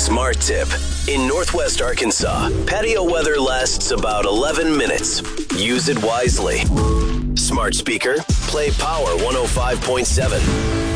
Smart Tip. In Northwest Arkansas, patio weather lasts about 11 minutes. Use it wisely. Smart speaker, play Power 105.7.